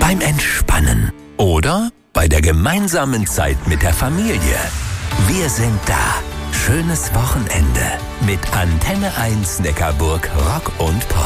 beim Entspannen oder bei der gemeinsamen Zeit mit der Familie. Wir sind da. Schönes Wochenende mit Antenne 1 Neckarburg Rock und Pop.